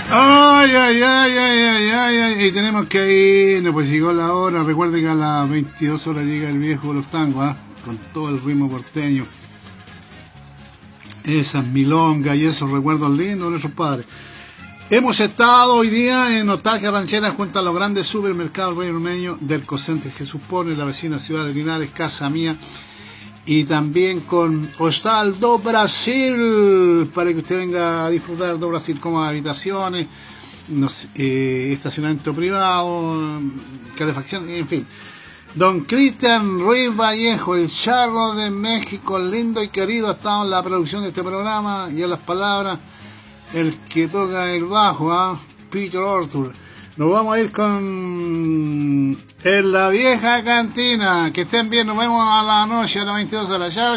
Ay, ay, ay, ay, ay, ay, ay, y tenemos que irnos, pues llegó la hora. Recuerden que a las 22 horas llega el viejo de los tangos, ¿eh? Con todo el ritmo porteño. Esas milongas y esos recuerdos lindos de nuestros padres. Hemos estado hoy día en Nostalgia Ranchera junto a los grandes supermercados Rey Ormeño del Cocente Jesús Pone, la vecina ciudad de Linares, casa mía. Y también con Hostal do Brasil, para que usted venga a disfrutar do Brasil, como habitaciones, no sé, estacionamiento privado, calefacción, en fin. Don Cristian Ruiz Vallejo, el charro de México, lindo y querido, ha estado en la producción de este programa y en las palabras, el que toca el bajo, Peter Arthur. Nos vamos a ir con En la Vieja Cantina. Que estén bien, nos vemos a la noche a las 22 horas. Chao,